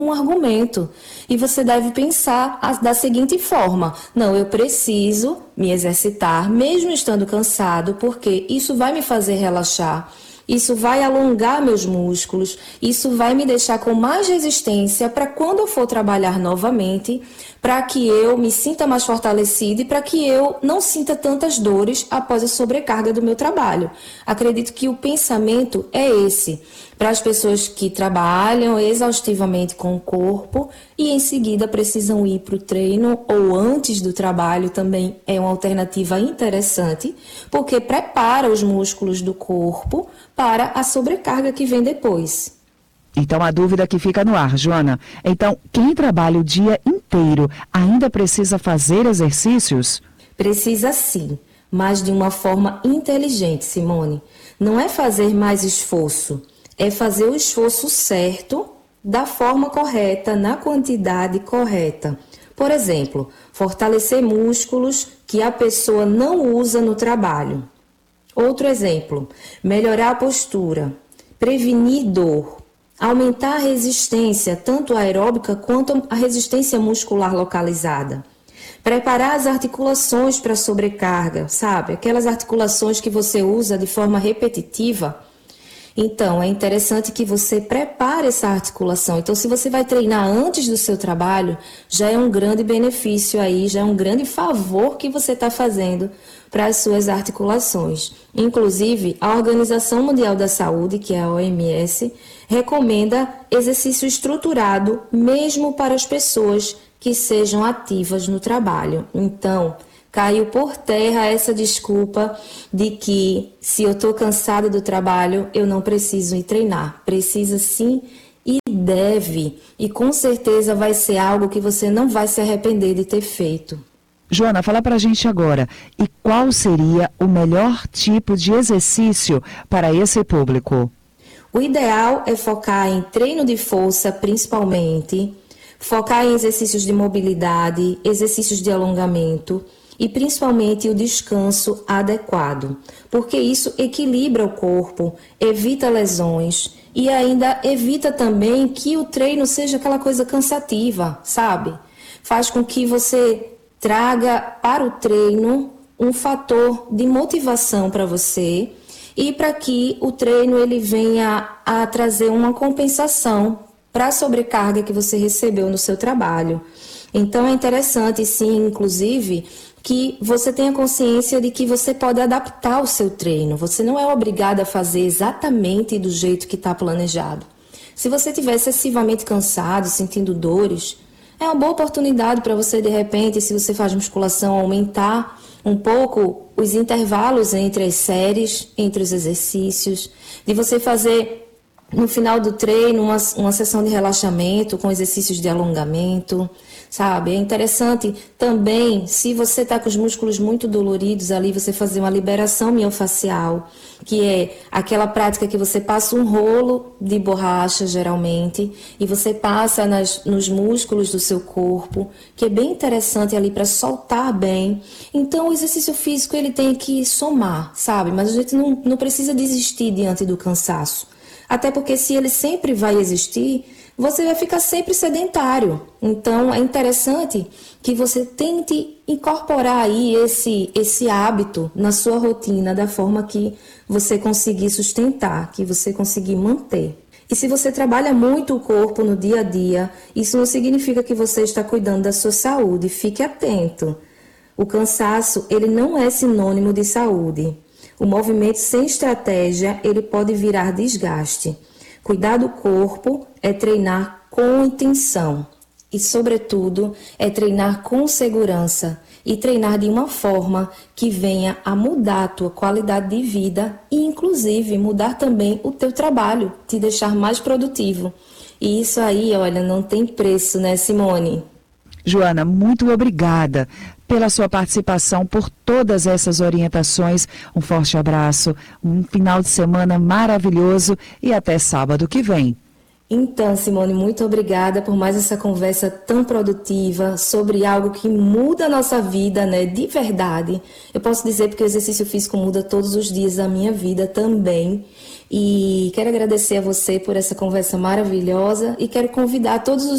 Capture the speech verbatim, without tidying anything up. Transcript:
um argumento. E você deve pensar da seguinte forma: não, eu preciso me exercitar, mesmo estando cansado, porque isso vai me fazer relaxar. Isso vai alongar meus músculos, isso vai me deixar com mais resistência para quando eu for trabalhar novamente, para que eu me sinta mais fortalecido e para que eu não sinta tantas dores após a sobrecarga do meu trabalho. Acredito que o pensamento é esse, para as pessoas que trabalham exaustivamente com o corpo e em seguida precisam ir para o treino ou antes do trabalho também é uma alternativa interessante, porque prepara os músculos do corpo para a sobrecarga que vem depois. Então, a dúvida que fica no ar, Joana. Então, quem trabalha o dia inteiro ainda precisa fazer exercícios? Precisa sim, mas de uma forma inteligente, Simone. Não é fazer mais esforço, é fazer o esforço certo, da forma correta, na quantidade correta. Por exemplo, fortalecer músculos que a pessoa não usa no trabalho. Outro exemplo, melhorar a postura, prevenir dor, aumentar a resistência, tanto aeróbica quanto a resistência muscular localizada. Preparar as articulações para sobrecarga, sabe? Aquelas articulações que você usa de forma repetitiva. Então, é interessante que você prepare essa articulação. Então, se você vai treinar antes do seu trabalho, já é um grande benefício aí, já é um grande favor que você está fazendo para as suas articulações. Inclusive, a Organização Mundial da Saúde, que é a O M S, recomenda exercício estruturado mesmo para as pessoas que sejam ativas no trabalho. Então, caiu por terra essa desculpa de que se eu estou cansada do trabalho, eu não preciso ir treinar. Precisa sim e deve. E com certeza vai ser algo que você não vai se arrepender de ter feito. Joana, fala pra gente agora, e qual seria o melhor tipo de exercício para esse público? O ideal é focar em treino de força, principalmente, focar em exercícios de mobilidade, exercícios de alongamento e principalmente o descanso adequado, porque isso equilibra o corpo, evita lesões e ainda evita também que o treino seja aquela coisa cansativa, sabe? Faz com que você traga para o treino um fator de motivação para você e para que o treino ele venha a trazer uma compensação para a sobrecarga que você recebeu no seu trabalho. Então é interessante, sim, inclusive, que você tenha consciência de que você pode adaptar o seu treino. Você não é obrigado a fazer exatamente do jeito que está planejado. Se você estiver excessivamente cansado, sentindo dores, é uma boa oportunidade para você, de repente, se você faz musculação, aumentar um pouco os intervalos entre as séries, entre os exercícios, de você fazer no final do treino uma, uma sessão de relaxamento com exercícios de alongamento, sabe? É interessante também, se você está com os músculos muito doloridos ali, você fazer uma liberação miofascial, que é aquela prática que você passa um rolo de borracha, geralmente, e você passa nas, nos músculos do seu corpo, que é bem interessante ali para soltar bem. Então, o exercício físico, ele tem que somar, sabe? Mas a gente não, não precisa desistir diante do cansaço. Até porque se ele sempre vai existir, você vai ficar sempre sedentário. Então, é interessante que você tente incorporar aí esse, esse hábito na sua rotina da forma que você conseguir sustentar, que você conseguir manter. E se você trabalha muito o corpo no dia a dia, isso não significa que você está cuidando da sua saúde. Fique atento. O cansaço, ele não é sinônimo de saúde. O movimento sem estratégia, ele pode virar desgaste. Cuidar do corpo é treinar com intenção e, sobretudo, é treinar com segurança e treinar de uma forma que venha a mudar a tua qualidade de vida e, inclusive, mudar também o teu trabalho, te deixar mais produtivo. E isso aí, olha, não tem preço, né, Simone? Joana, muito obrigada pela sua participação, por todas essas orientações. Um forte abraço, um final de semana maravilhoso e até sábado que vem. Então, Simone, muito obrigada por mais essa conversa tão produtiva sobre algo que muda a nossa vida, né, de verdade. Eu posso dizer porque o exercício físico muda todos os dias da minha vida também. E quero agradecer a você por essa conversa maravilhosa e quero convidar todos os